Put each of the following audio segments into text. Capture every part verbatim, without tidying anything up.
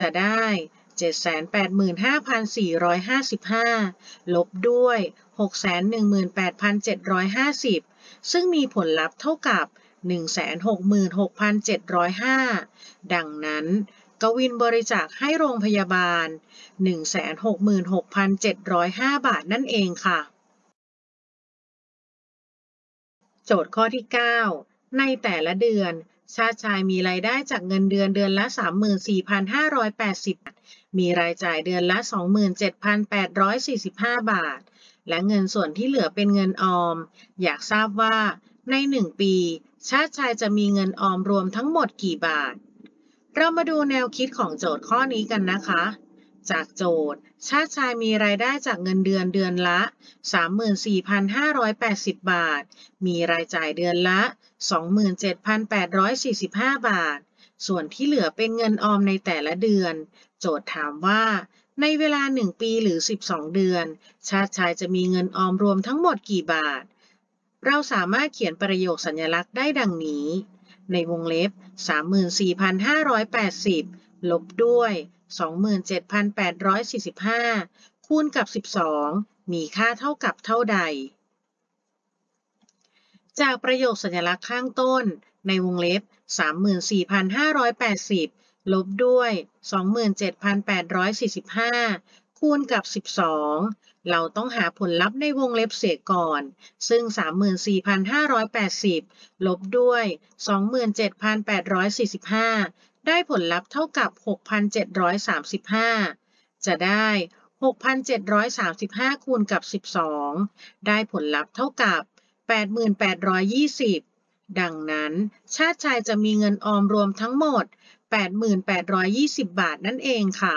จะได้ เจ็ดแสนแปดหมื่นห้าพันสี่ร้อยห้าสิบห้า ลบด้วย หกแสนหนึ่งหมื่นแปดพันเจ็ดร้อยห้าสิบ ซึ่งมีผลลัพธ์เท่ากับ หนึ่งแสนหกหมื่นหกพันเจ็ดร้อยห้า ดังนั้นกวินบริจาคให้โรงพยาบาล หนึ่งแสนหกหมื่นหกพันเจ็ดร้อยห้า บาทนั่นเองค่ะโจทย์ข้อที่ เก้า ในแต่ละเดือนชาติชายมีรายได้จากเงินเดือนเดือนละ สามหมื่นสี่พันห้าร้อยแปดสิบ บาท มีรายจ่ายเดือนละ สองหมื่นเจ็ดพันแปดร้อยสี่สิบห้า บาท และเงินส่วนที่เหลือเป็นเงินออม อยากทราบว่าใน หนึ่ง ปีชาติชายจะมีเงินออมรวมทั้งหมดกี่บาท เรามาดูแนวคิดของโจทย์ข้อนี้กันนะคะ จากโจทย์ชาติชายมีรายได้จากเงินเดือนเดือนละ สามหมื่นสี่พันห้าร้อยแปดสิบ บาท มีรายจ่ายเดือนละ สองหมื่นเจ็ดพันแปดร้อยสี่สิบห้า บาท ส่วนที่เหลือเป็นเงินออมในแต่ละเดือน โจทย์ถามว่าในเวลา หนึ่ง ปีหรือ สิบสอง เดือน ชาติชายจะมีเงินออมรวมทั้งหมดกี่บาท เราสามารถเขียนประโยคสัญลักษณ์ได้ดังนี้ ในวงเล็บ สามหมื่นสี่พันห้าร้อยแปดสิบ ลบด้วย สองหมื่นเจ็ดพันแปดร้อยสี่สิบห้า คูณกับ สิบสอง มีค่าเท่ากับเท่าใด จากประโยคสัญลักษณ์ข้างต้น ในวงเล็บ สามหมื่นสี่พันห้าร้อยแปดสิบ ลบด้วย สองหมื่นเจ็ดพันแปดร้อยสี่สิบห้า คูณกับ สิบสอง เราต้องหาผลลัพธ์ในวงเล็บเสียก่อน ซึ่ง สามหมื่นสี่พันห้าร้อยแปดสิบ ลบด้วย สองหมื่นเจ็ดพันแปดร้อยสี่สิบห้า ได้ผลลัพธ์เท่ากับ หกพันเจ็ดร้อยสามสิบห้า จะได้ หกพันเจ็ดร้อยสามสิบห้า คูณกับ สิบสอง ได้ผลลัพธ์เท่ากับ แปดหมื่นแปดร้อยยี่สิบ ดังนั้นชาติชายจะมีเงินออมรวมทั้งหมด แปดหมื่นแปดร้อยยี่สิบ บาทนั่นเองค่ะ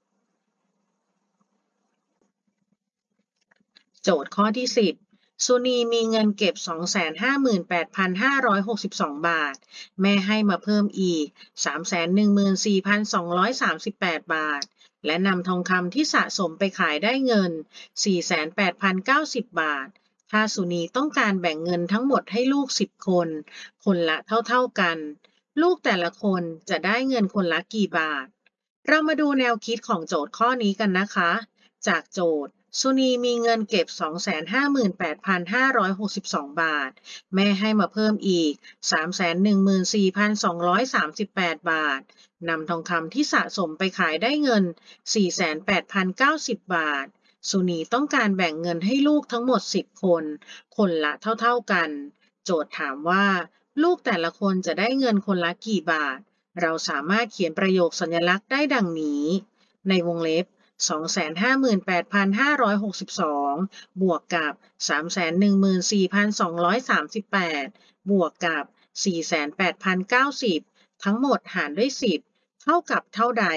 โจทย์ข้อที่ สิบ สุนีมีเงินเก็บ สองแสนห้าหมื่นแปดพันห้าร้อยหกสิบสอง บาท แม่ให้มาเพิ่มอีก สามแสนหนึ่งหมื่นสี่พันสองร้อยสามสิบแปด บาท และนำทองคำที่สะสมไปขายได้เงิน สี่แสนแปดพันเก้าสิบ บาท ถ้าสุนีต้องการแบ่งเงินทั้งหมดให้ลูก สิบ คน คนละเท่าๆกัน ลูกแต่ละคนจะได้เงินคนละกี่บาท เรามาดูแนวคิดของโจทย์ข้อนี้กันนะคะ จากโจทย์สุนีมีเงินเก็บ สองแสนห้าหมื่นแปดพันห้าร้อยหกสิบสอง บาท แม่ให้มาเพิ่มอีก สามแสนหนึ่งหมื่นสี่พันสองร้อยสามสิบแปด บาท นำทองคำที่สะสมไปขายได้เงิน สี่แสนแปดพันเก้าสิบ บาท สุนีต้องการแบ่งเงินให้ลูกทั้งหมด สิบ คน คนละเท่าๆกัน โจทย์ถามว่าลูกแต่ละคนจะได้เงินคนละกี่บาท เราสามารถเขียนประโยคสัญลักษณ์ได้ดังนี้ ในวงเล็บ สองแสนห้าหมื่นแปดพันห้าร้อยหกสิบสอง บวกกับ สามแสนหนึ่งหมื่นสี่พันสองร้อยสามสิบแปด บวกกับ สี่แสนแปดพันเก้าสิบ ทั้งหมดหารด้วย สิบ เท่ากับเท่าใด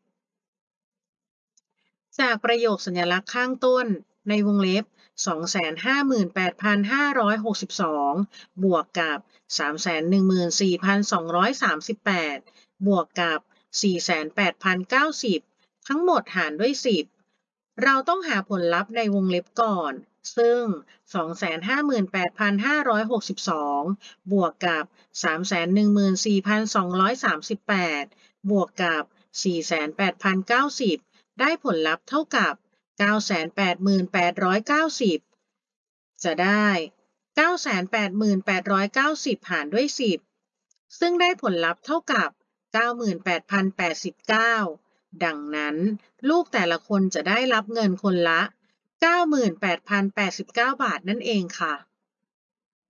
จากประโยคสัญลักษณ์ข้างต้น ในวงเล็บ สองแสนห้าหมื่นแปดพันห้าร้อยหกสิบสอง บวกกับ สามแสนหนึ่งหมื่นสี่พันสองร้อยสามสิบแปด บวกกับ สี่แสนแปดพันเก้าสิบ ทั้งหมดหารด้วย สิบ เราต้องหาผลลัพธ์ในวงเล็บก่อน ซึ่ง สองแสนห้าหมื่นแปดพันห้าร้อยหกสิบสอง บวกกับ สามแสนหนึ่งหมื่นสี่พันสองร้อยสามสิบแปด บวกกับ สี่แสนแปดพันเก้าสิบ ได้ผลลัพธ์เท่ากับ เก้าแสนแปดหมื่นแปดร้อยเก้าสิบ จะได้ เก้าแสนแปดหมื่นแปดร้อยเก้าสิบ หารด้วย สิบ ซึ่งได้ผลลัพธ์เท่ากับ เก้าหมื่นแปดพันแปดสิบเก้า ดังนั้นลูกแต่ละคนจะได้รับเงินคนละ เก้าหมื่นแปดพันแปดสิบเก้า บาทนั่นเองค่ะ